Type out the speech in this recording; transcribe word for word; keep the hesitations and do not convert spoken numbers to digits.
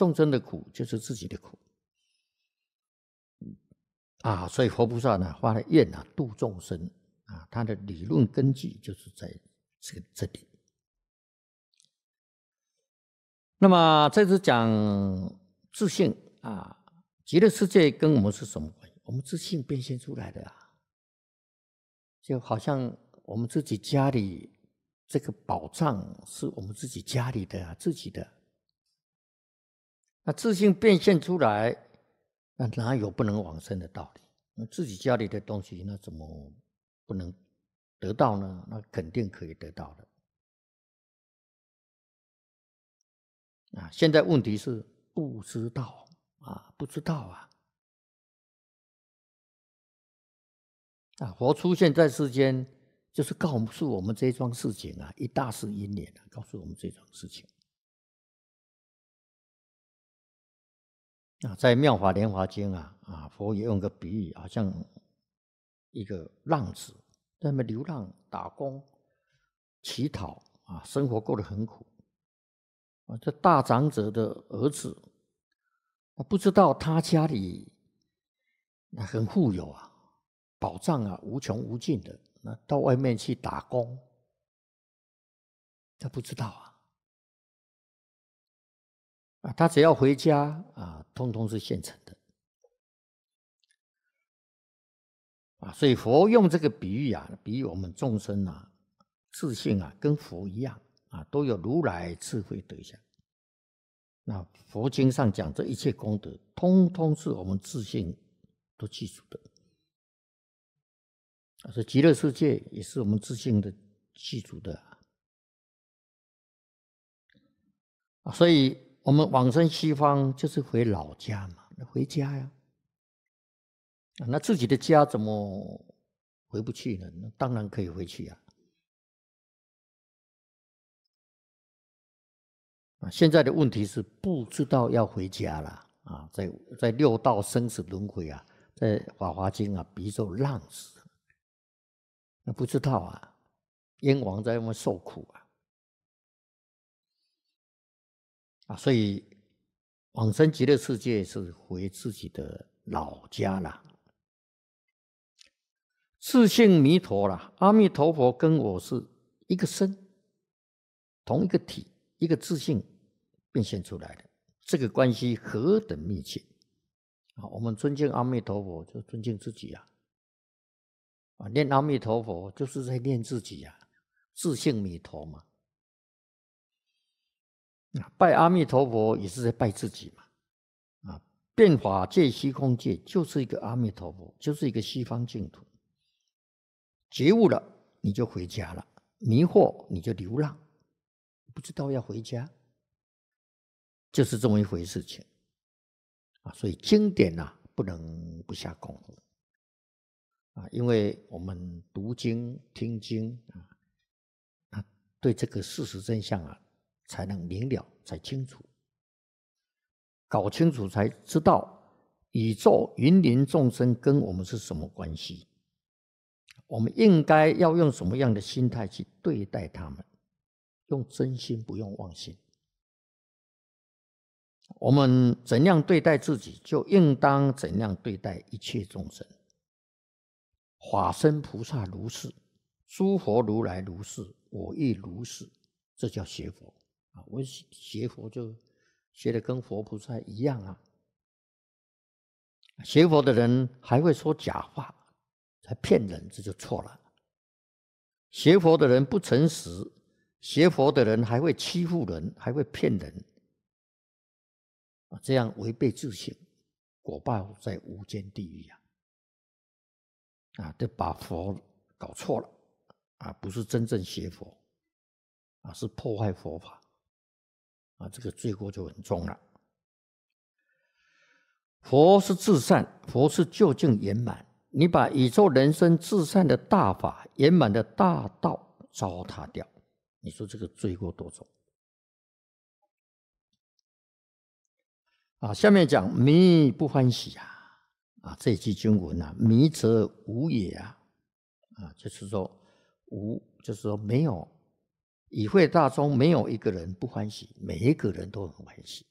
众生的苦就是自己的苦啊，所以佛菩萨呢发了愿啊，度众生啊，他的理论根据就是在这个这里。那么这是讲自性啊，极乐世界跟我们是什么关系？我们自性变现出来的啊，就好像我们自己家里这个宝藏是我们自己家里的啊，自己的。那自性变现出来，那哪有不能往生的道理？那自己家里的东西，那怎么不能得到呢？那肯定可以得到的。啊，现在问题是不知道啊，不知道啊。啊，佛出现在世间，就是告诉我们这一桩事情啊，一大事因缘啊，告诉我们这桩事情。啊，在《妙法莲华经》啊，啊，佛也用个比喻，好像一个浪子在那边流浪、打工、乞讨啊，生活过得很苦。啊，这大长者的儿子，不知道他家里那很富有啊，宝藏啊无穷无尽的，那到外面去打工，他不知道啊。啊，他只要回家啊，通通是现成的。啊，所以佛用这个比喻啊，比喻我们众生啊，自性啊，跟佛一样啊，都有如来智慧德相。那佛经上讲，这一切功德，通通是我们自性都记住的。啊，这极乐世界也是我们自性的记住的。啊，所以我们往生西方就是回老家嘛，回家呀。啊，那自己的家怎么回不去呢？那当然可以回去啊。啊，现在的问题是不知道要回家了啊，在在六道生死轮回啊，在《法华经》啊，比作浪子，那不知道啊，冤枉在外面受苦啊。啊，所以往生极乐世界是回自己的老家啦。自性弥陀啦，阿弥陀佛跟我是一个身，同一个体，一个自性变现出来的，这个关系何等密切啊！我们尊敬阿弥陀佛，就尊敬自己啊！啊，念阿弥陀佛就是在念自己啊，自性弥陀嘛。拜阿弥陀佛也是在拜自己嘛。啊，遍法界、虚空界就是一个阿弥陀佛，就是一个西方净土。觉悟了，你就回家了；迷惑，你就流浪，不知道要回家，就是这么一回事情啊。所以经典啊，不能不下功夫啊，因为我们读经、听经啊，对这个事实真相啊，才能明了，才清楚，搞清楚才知道宇宙芸芸众生跟我们是什么关系。我们应该要用什么样的心态去对待他们？用真心，不用妄心。我们怎样对待自己，就应当怎样对待一切众生。法身菩萨如是，诸佛如来如是，我亦如是，这叫学佛啊！我学佛就学得跟佛菩萨一样啊。学佛的人还会说假话，还骗人，这就错了。学佛的人不诚实，学佛的人还会欺负人，还会骗人，这样违背自性，果报在无间地狱啊！啊，都把佛搞错了啊，不是真正学佛啊，是破坏佛法啊，这个罪过就很重了。佛是至善，佛是究竟圆满。你把宇宙人生至善的大法、圆满的大道糟蹋掉，你说这个罪过多重啊？下面讲迷不欢喜啊，啊，这句经文啊，迷则无也啊，啊，就是说无，就是说没有，与会大众没有一个人不欢喜，每一个人都很欢喜